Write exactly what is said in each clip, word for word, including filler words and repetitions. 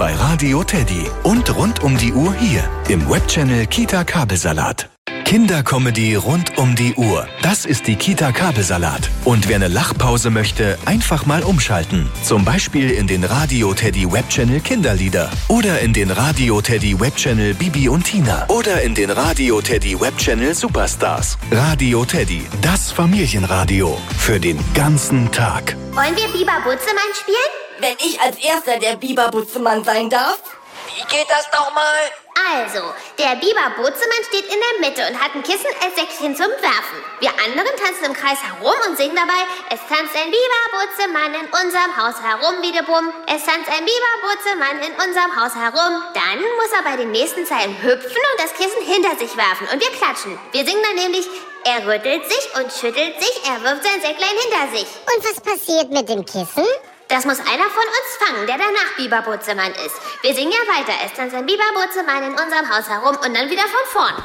bei Radio Teddy. Und rund um die Uhr hier im Webchannel Kita Kabelsalat. Kindercomedy rund um die Uhr. Das ist die Kita Kabelsalat. Und wer eine Lachpause möchte, einfach mal umschalten. Zum Beispiel in den Radio Teddy Webchannel Kinderlieder. Oder in den Radio Teddy Webchannel Bibi und Tina. Oder in den Radio Teddy Webchannel Superstars. Radio Teddy, das Familienradio. Für den ganzen Tag. Wollen wir Biber Butzemann spielen? Wenn ich als Erster der Biber Butzemann sein darf? Wie geht das nochmal? Also, der Biber Butzemann steht in der Mitte und hat ein Kissen als Säckchen zum Werfen. Wir anderen tanzen im Kreis herum und singen dabei: Es tanzt ein Biber Butzemann in unserem Haus herum, wie de Bumm. Es tanzt ein Biber Butzemann in unserem Haus herum. Dann muss er bei den nächsten Zeilen hüpfen und das Kissen hinter sich werfen. Und wir klatschen. Wir singen dann nämlich: Er rüttelt sich und schüttelt sich, er wirft sein Säcklein hinter sich. Und was passiert mit dem Kissen? Das muss einer von uns fangen, der danach Biber Butzemann ist. Wir singen ja weiter. Es tanzt ein Biber Butzemann in unserem Haus herum und dann wieder von vorn.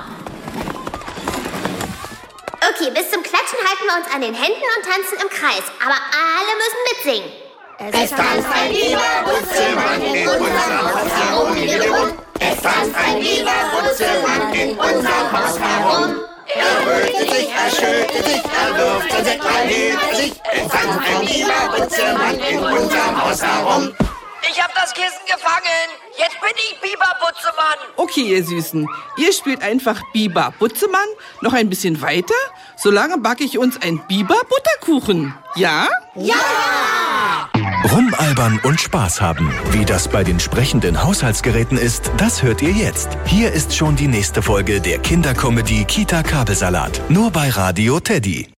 Okay, bis zum Klatschen halten wir uns an den Händen und tanzen im Kreis. Aber alle müssen mitsingen. Es tanzt ein Biber Butzemann in unserem Haus herum. Es tanzt ein Biber Butzemann in unserem Haus herum. Er rötet sich, er schüttelt sich, er wirft sein Säcklein hinter sich. Es tanzt ein Biber Butzemann in unserem Haus herum. Ich hab das Kissen gefangen. Jetzt bin ich Biber Butzemann. Okay, ihr Süßen. Ihr spielt einfach Biber Butzemann noch ein bisschen weiter. Solange backe ich uns ein Biber Butterkuchen. Ja? Ja! Rumalbern und Spaß haben. Wie das bei den sprechenden Haushaltsgeräten ist, das hört ihr jetzt. Hier ist schon die nächste Folge der Kindercomedy Kita Kabelsalat. Nur bei Radio Teddy.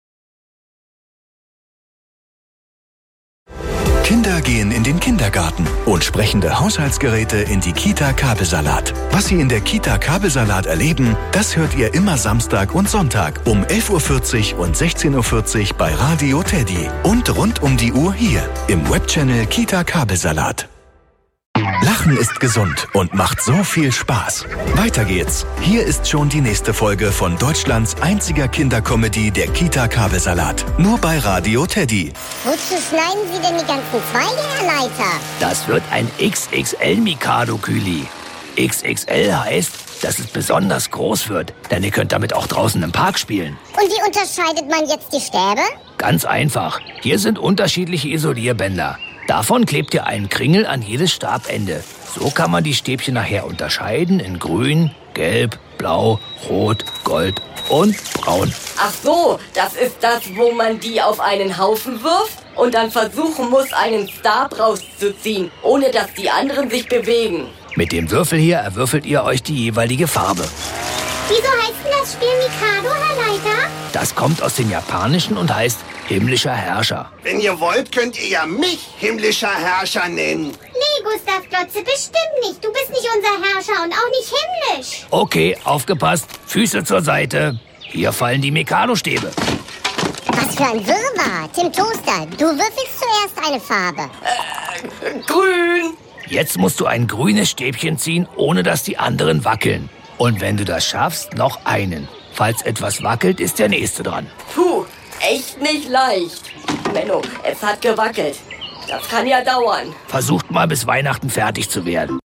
Kinder gehen in den Kindergarten und sprechende Haushaltsgeräte in die Kita Kabelsalat. Was sie in der Kita Kabelsalat erleben, das hört ihr immer Samstag und Sonntag um elf Uhr vierzig und sechzehn Uhr vierzig bei Radio Teddy. Und rund um die Uhr hier im Webchannel Kita Kabelsalat. Lachen ist gesund und macht so viel Spaß. Weiter geht's. Hier ist schon die nächste Folge von Deutschlands einziger Kindercomedy, der Kita Kabelsalat. Nur bei Radio Teddy. Wozu schneiden Sie denn die ganzen Zweige, Herr Leiter? Das wird ein X X L-Mikado, Küli. X X L heißt, dass es besonders groß wird, denn ihr könnt damit auch draußen im Park spielen. Und wie unterscheidet man jetzt die Stäbe? Ganz einfach. Hier sind unterschiedliche Isolierbänder. Davon klebt ihr einen Kringel an jedes Stabende. So kann man die Stäbchen nachher unterscheiden in grün, gelb, blau, rot, gold und braun. Ach so, das ist das, wo man die auf einen Haufen wirft und dann versuchen muss, einen Stab rauszuziehen, ohne dass die anderen sich bewegen. Mit dem Würfel hier erwürfelt ihr euch die jeweilige Farbe. Wieso heißt denn das Spiel Mikado, Herr Leiter? Das kommt aus dem Japanischen und heißt himmlischer Herrscher. Wenn ihr wollt, könnt ihr ja mich himmlischer Herrscher nennen. Nee, Gustav Klotze, bestimmt nicht. Du bist nicht unser Herrscher und auch nicht himmlisch. Okay, aufgepasst. Füße zur Seite. Hier fallen die Mikado-Stäbe. Was für ein Wirrwarr. Tim Toaster, du würfelst zuerst eine Farbe. Äh, grün. Jetzt musst du ein grünes Stäbchen ziehen, ohne dass die anderen wackeln. Und wenn du das schaffst, noch einen. Falls etwas wackelt, ist der nächste dran. Puh, echt nicht leicht. Menno, es hat gewackelt. Das kann ja dauern. Versucht mal bis Weihnachten fertig zu werden.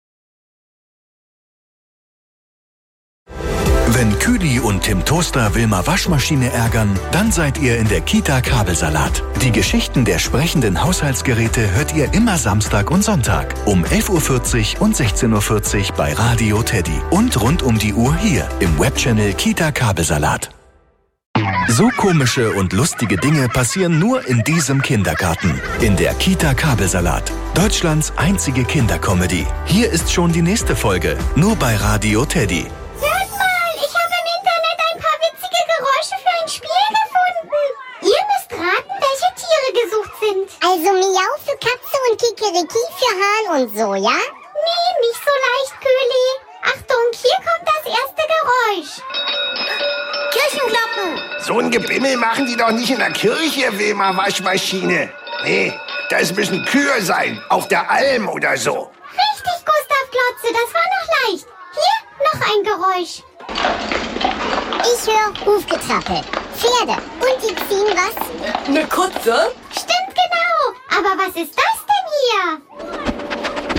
Wenn Küli und Tim Toaster Wilma Waschmaschine ärgern, dann seid ihr in der Kita Kabelsalat. Die Geschichten der sprechenden Haushaltsgeräte hört ihr immer Samstag und Sonntag um elf Uhr vierzig und sechzehn Uhr vierzig bei Radio Teddy. Und rund um die Uhr hier im Webchannel Kita Kabelsalat. So komische und lustige Dinge passieren nur in diesem Kindergarten. In der Kita Kabelsalat. Deutschlands einzige Kindercomedy. Hier ist schon die nächste Folge. Nur bei Radio Teddy. Hört mal, ich habe im Internet ein paar witzige Geräusche für ein Spiel gefunden. Ihr müsst raten, welche Tiere gesucht sind. Also Miau für Katze und Kikeriki für Hahn und so, ja? Nee, nicht so leicht, Küli. Achtung, hier kommt das erste Geräusch. Kirchenglocken. So ein Gebimmel machen die doch nicht in der Kirche, Wilma Waschmaschine. Nee, das müssen Kühe sein, auf der Alm oder so. Richtig, Gustav Klotze, das war noch leicht. Hier noch ein Geräusch. Ich höre Hufgetrappel. Pferde. Und die ziehen was? Eine Kutsche? Stimmt genau. Aber was ist das denn hier?